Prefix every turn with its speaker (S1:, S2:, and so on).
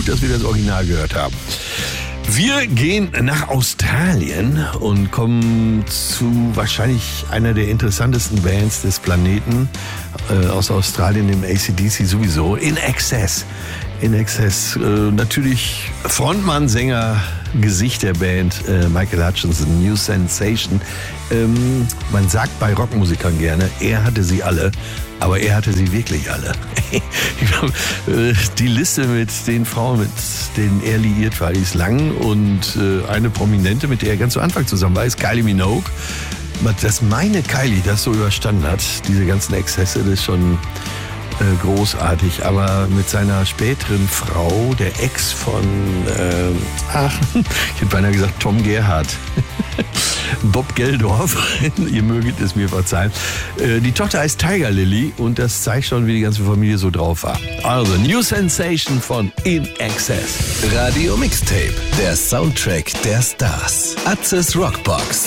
S1: gut, dass wir das Original gehört haben. Wir gehen nach Australien und kommen zu wahrscheinlich einer der interessantesten Bands des Planeten aus Australien, dem AC/DC sowieso, INXS. INXS, natürlich Frontmann, Sänger, Gesicht der Band, Michael Hutchinson, New Sensation. Man sagt bei Rockmusikern gerne, er hatte sie alle, aber er hatte sie wirklich alle. Die Liste mit den Frauen, mit denen er liiert war, die ist lang, und eine Prominente, mit der er ganz zu Anfang zusammen war, ist Kylie Minogue. Dass meine Kylie das so überstanden hat, diese ganzen Exzesse, das ist schon großartig, aber mit seiner späteren Frau, der Ex von, ich hätte beinahe gesagt Tom Gerhardt, Bob Geldorf, ihr möget es mir verzeihen. Die Tochter heißt Tiger Lily und das zeigt schon, wie die ganze Familie so drauf war. Also, New Sensation von INXS.
S2: Radio Mixtape, der Soundtrack der Stars. Atzes Rockbox.